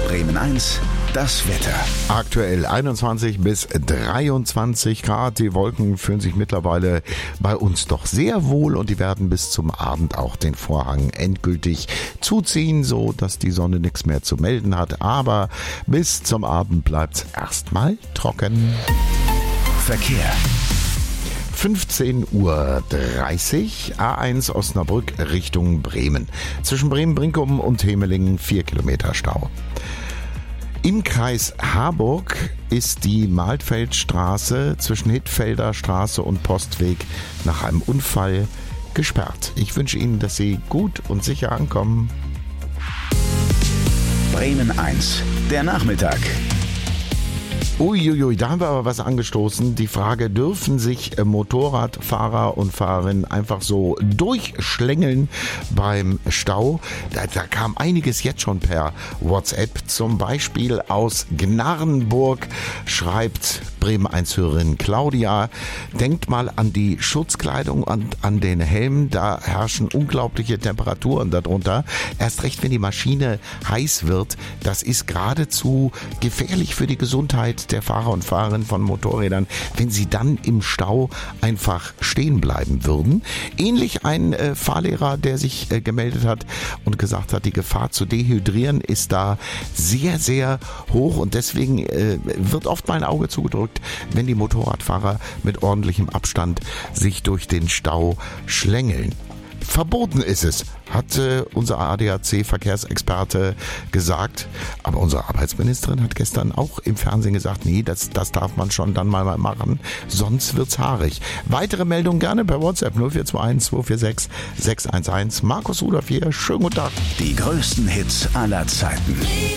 Bremen 1, das Wetter. Aktuell 21 bis 23 Grad. Die Wolken fühlen sich mittlerweile bei uns doch sehr wohl und die werden bis zum Abend auch den Vorhang endgültig zuziehen, so dass die Sonne nichts mehr zu melden hat. Aber bis zum Abend bleibt's erstmal trocken. Verkehr. 15:30 Uhr, A1 Osnabrück Richtung Bremen. Zwischen Bremen-Brinkum und Hemelingen 4 Kilometer Stau. Im Kreis Harburg ist die Maltfeldstraße zwischen Hittfelder Straße und Postweg nach einem Unfall gesperrt. Ich wünsche Ihnen, dass Sie gut und sicher ankommen. Bremen 1, der Nachmittag. Uiuiui, da haben wir aber was angestoßen. Die Frage, dürfen sich Motorradfahrer und Fahrerinnen einfach so durchschlängeln beim Stau? Da kam einiges jetzt schon per WhatsApp. Zum Beispiel aus Gnarrenburg schreibt Bremen-1-Hörerin Claudia: Denkt mal an die Schutzkleidung und an den Helm. Da herrschen unglaubliche Temperaturen darunter. Erst recht, wenn die Maschine heiß wird. Das ist geradezu gefährlich für die Gesundheit der Fahrer und Fahrerinnen von Motorrädern, wenn sie dann im Stau einfach stehen bleiben würden. Ähnlich ein Fahrlehrer, der sich gemeldet hat und gesagt hat, die Gefahr zu dehydrieren ist da sehr, sehr hoch und deswegen wird oft mal ein Auge zugedrückt, wenn die Motorradfahrer mit ordentlichem Abstand sich durch den Stau schlängeln. Verboten ist es, hat unser ADAC-Verkehrsexperte gesagt. Aber unsere Arbeitsministerin hat gestern auch im Fernsehen gesagt, nee, das darf man schon dann mal machen, sonst wird's haarig. Weitere Meldungen gerne per WhatsApp 0421 246 611. Markus Rudolph hier, schönen guten Tag. Die größten Hits aller Zeiten.